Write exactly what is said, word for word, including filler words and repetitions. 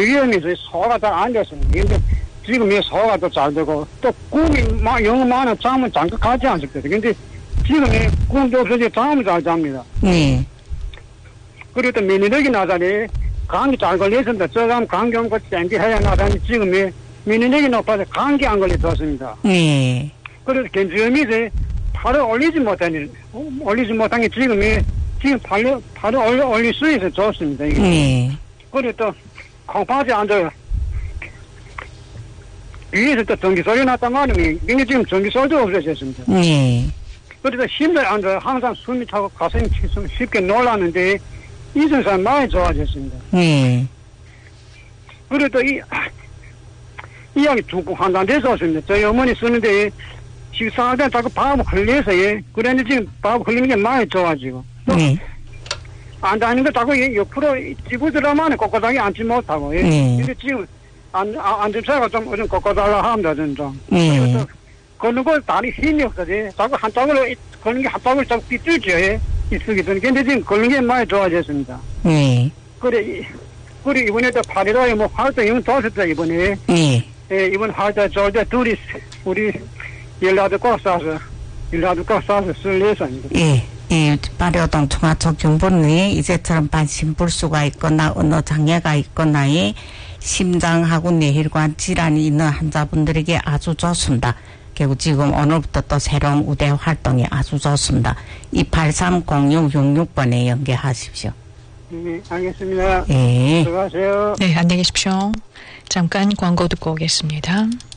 위험해서 소화가 잘 안 됐습니다. 근데 지금 이 소화가 또 잘 되고 또 꿈이 막 영어 많아 잠은 잠깐 가지 않습니다. 근데 지금 이 꿈도 없어서 잠을 잘 잡니다. 네. 그리고 또 면역력이 나자니 감기 잘 걸렸습니다. 저감 감기 온거 땡기 해야 나자니 지금 이 면역력이 높아서 감기 안 걸렸었습니다. 네. 그래서 견주염이 팔을 올리지 못하니 올리지 못한 게 지금 이 지금 팔을 팔을 올려 올릴 수 있어 좋습니다. 이게. 네. 그리고 또 콩팥이 앉아요. 위에서 또 전기 소리 났단 말이면 이게 지금 전기 소리도 없어졌습니다. 네. 그래서 힘을 앉아 항상 숨이 차고 가슴이 쉽게 놀랐는데 이전 사람 많이 좋아졌습니다. 네. 그리고 또 이 이야기 두고 한단 돼서 왔습니다. 저희 어머니 쓰는데 식사할 때 자꾸 밥 흘려서 예. 그런데 지금 밥 흘리는 게 많이 좋아지고. 네. 앉아있는 거 자꾸 옆으로 집어들어만 꼿꼿하게 앉지 못하고. 예. 네. 근데 지금 안, 앉을차가 좀, 좀 꼿꼿하려 합니다, 진짜. 네. 그래서 걷는 걸 다리 힘이 없어서 자꾸 한쪽으로 걷는 게 한쪽으로 자꾸 삐뚤죠. 예. 있으기 때문에. 근데 지금 걷는 게 많이 좋아졌습니다. 네. 그래, 그래, 이번에 또 팔일오에 뭐 활동 이번 도왔었죠, 이번에. 네. 예, 이번 활동 좋을 때 둘이, 우리 연락도 꼭 싸서, 연락도 꼭 싸서 쓸 예정입니다. 예. 이 발효동 종합적용본에 이제처럼 반신불수가 있거나 어느 장애가 있거나 의 심장하고 뇌혈관 질환이 있는 환자분들에게 아주 좋습니다. 그리고 지금 오늘부터 또 새로운 우대 활동이 아주 좋습니다. 이팔삼 공육 육육 번에 연계하십시오. 네, 알겠습니다. 예. 들어가세요. 네, 안녕히 계십시오. 잠깐 광고 듣고 오겠습니다.